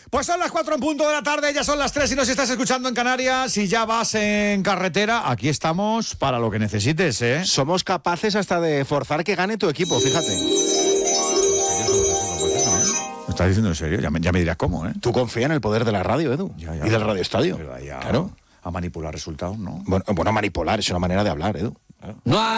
Pues son las 4 en punto de la tarde, ya son las 3 y nos estás escuchando en Canarias. Si ya vas en carretera, aquí estamos para lo que necesites, ¿eh? Somos capaces hasta de forzar que gane tu equipo, fíjate. ¿Me estás diciendo en serio? Ya me dirás cómo, ¿eh? Tú confía en el poder de la radio, Edu, Ya, y del Radio Estadio. Pero ya Claro. a manipular resultados, ¿no? Bueno, manipular es una manera de hablar, Edu. Claro. No hay